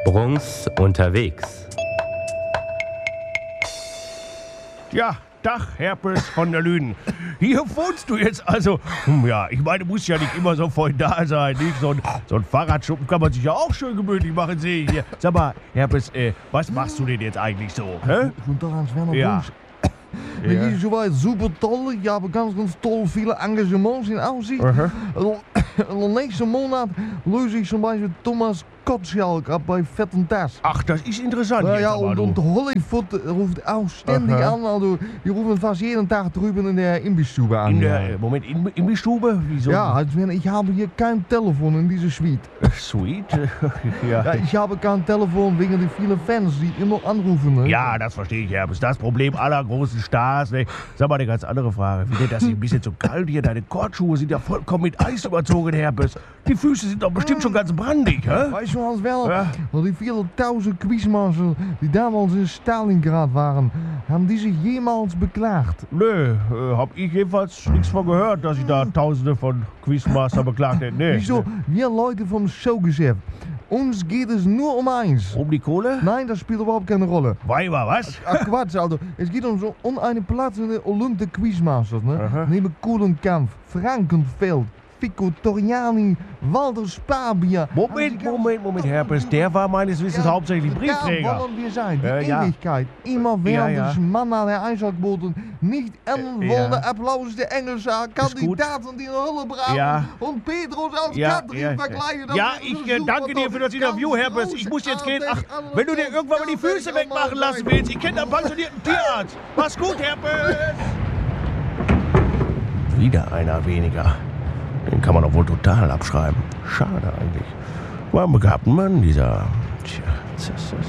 Bruns unterwegs. Ja, Dach, Herpes von der Lünen. Hier wohnst du jetzt also. Ja, ich meine, du musst ja nicht immer so voll da sein, nicht? So ein Fahrradschuppen kann man sich ja auch schön gemütlich machen, sehe ich hier. Sag mal, Herpes, was machst du denn jetzt eigentlich so? Hä? Guten Tag, Hans-Werner Ja. Bruns. Mir geht es soweit super toll. Ich habe ganz toll viele Engagements in Aussicht. Und nächsten Monat löse ich zum Beispiel Thomas Gottschalk ab bei Fett und Das. Ach, das ist interessant. Ja, jetzt aber, und du. Hollywood ruft auch ständig an. Also, die rufen fast jeden Tag drüben in der Imbissstube an. Moment, in die Stube? Wieso? Ja, Hans-Werner, ich habe hier kein Telefon in dieser Suite. Sweet. Ja. Ja, ich habe kein Telefon wegen der vielen Fans, die immer anrufen. Ne? Ja, das verstehe ich, Herpes. Das Problem aller großen Stars. Ne? Sag mal eine ganz andere Frage. Wie denn das ist ein bisschen zu kalt hier? Deine Kortschuhe sind ja vollkommen mit Eis überzogen, Herpes. Die Füße sind doch bestimmt schon ganz brandig, hä? Weißt du, Hans-Werner, Ja. die vielen tausend Quizmaster, die damals in Stalingrad waren, haben die sich jemals beklagt? Nö, hab ich jedenfalls nichts von gehört, dass ich da Tausende von Quizmaster beklagt hätte. Nee. Wieso? Wir Leute vom Showgeschäft, uns geht es nur um eins. Um die Kohle? Nein, das spielt überhaupt keine Rolle. Weiber, was? Ach Quatsch, also, es geht um eine Platz in der Olympische Quizmasters, ne? Aha. Neben Kuhlenkampf, Frankenfeld, Fico Toriani, Walter Spabia. Moment, Herpes. Der war meines Wissens hauptsächlich Da Briefträger. wollen wir sein, die Ja. Ewigkeit. Immer Ja, während ja. des Mann an der Einschaltquoten nicht wollen Applaus der Englische Kandidaten, die eine Hulle brauchen Ja. und Petrus als Ja, Katrin vergleichen. Ja, ich danke dir für das Interview, Herpes. Ich muss jetzt gehen. Ach, wenn du dir irgendwann mal die Füße wegmachen lassen willst, ich kenne einen pensionierten Tierarzt. Mach's gut, Herpes. Wieder einer weniger. Den kann man doch wohl total abschreiben. Schade eigentlich. War ein begabten Mann, dieser. Tja,